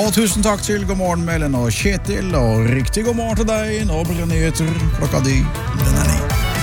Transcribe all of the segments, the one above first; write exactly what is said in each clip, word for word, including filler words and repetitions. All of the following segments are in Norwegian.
Og tusen takk til God morgen, Mellen og Kjetil, og riktig god morgen til deg. Nå blir det nyheter klokka di, den er ni.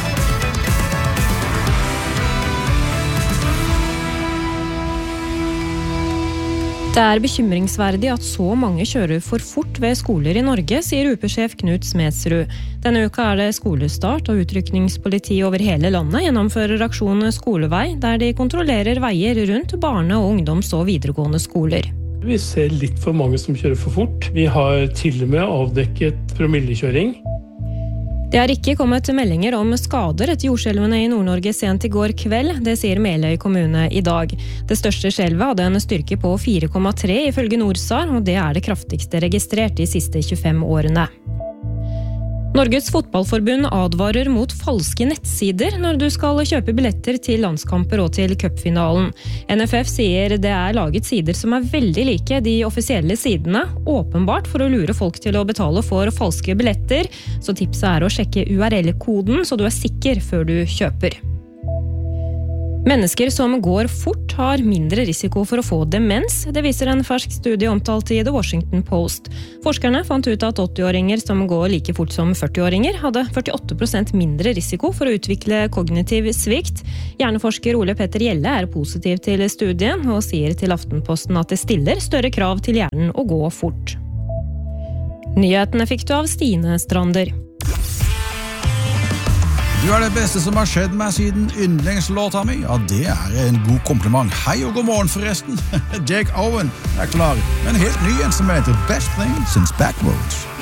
Det er bekymringsverdig at så mange kjører for fort ved skoler i Norge, sier U P-sjef Knut Smedsrud. Denne uka er det skolestart, og utrykningspoliti over hele landet gjennomfører aksjon Skolevei, der de kontrollerer veier rundt barne- og ungdoms- og videregående skoler. Vi ser litt for mange som kjører for fort. Vi har til og med avdekket promillekjøring. Det har ikke kommet meldinger om skader etter jordskjelvene i Nord-Norge sent i går kveld, det sier Meløy kommune i dag. Det største skjelvet hadde en styrke på fire komma tre ifølge Norsar, og det er det kraftigste registrert de siste tjuefem årene. Norges fotballforbund advarer mot falske nettsider når du skal kjøpe billetter til landskamper og til cupfinalen. N F F sier det er laget sider som er veldig like de offisielle sidene, åpenbart for å lure folk til å betale for falske billetter, så tipset er å sjekke U R L-koden så du er sikker før du kjøper. Mennesker som går fort har mindre risiko for å få demens, det viser en fersk studie omtalt i The Washington Post. Forskerne fant ut at åtti-åringer som går like fort som førti-åringer hadde førtiåtte prosent mindre risiko for å utvikle kognitiv svikt. Hjerneforsker Ole Petter Gjelle er positiv til studien og sier til Aftenposten at det stiller større krav til hjernen å gå fort. Nyhetene fikk du av Stine Strander. Du er det beste som har skjedd meg siden yndlingslåta mi. Ja, det er en god kompliment. Hei og god morgen forresten. Jake Owen er klar, men helt ny en som heter Best Thing Since Backroads.